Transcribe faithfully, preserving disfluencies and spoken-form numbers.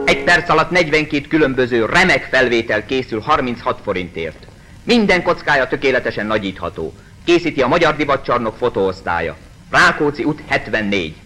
Egy perc alatt negyvenkét különböző remek felvétel készül harminchat forintért. Minden kockája tökéletesen nagyítható. Készíti a Magyar Divatcsarnok fotóosztálya. Rákóczi út hetvennégy.